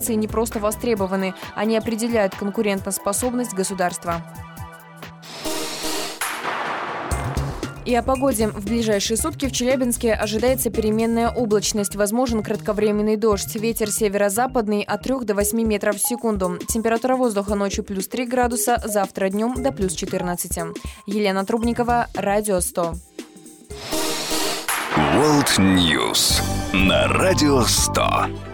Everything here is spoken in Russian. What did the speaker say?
инновации не просто востребованы, они определяют конкурентоспособность государства. И о погоде. В ближайшие сутки в Челябинске ожидается переменная облачность. Возможен кратковременный дождь. Ветер северо-западный от 3 до 8 метров в секунду. Температура воздуха ночью плюс 3 градуса, завтра днем до плюс 14. Елена Трубникова, Радио 100. World News на Радио 100.